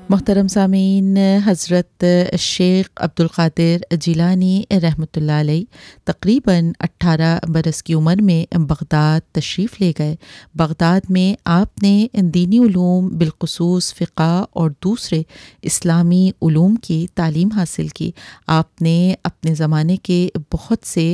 मोहतरम सामीन, हज़रत शेख अब्दुल क़ादिर जिलानी रहमतुल्लाह अलैह तकरीबन 18 बरस की उम्र में बग़दाद तशरीफ़ ले गए। बग़दाद में आपने दीनी उलूम बिलख़ुसूस फ़िक़्ह और दूसरे इस्लामी उलूम की तालीम हासिल की। आपने अपने ज़माने के बहुत से